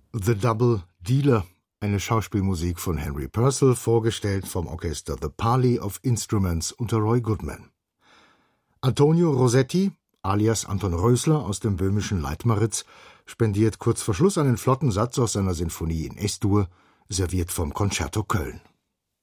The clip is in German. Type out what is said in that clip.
The Double Dealer, eine Schauspielmusik von Henry Purcell, vorgestellt vom Orchester The Parley of Instruments unter Roy Goodman. Antonio Rossetti, alias Anton Rösler aus dem böhmischen Leitmeritz, spendiert kurz vor Schluss einen flotten Satz aus seiner Sinfonie in S-Dur, serviert vom Concerto Köln.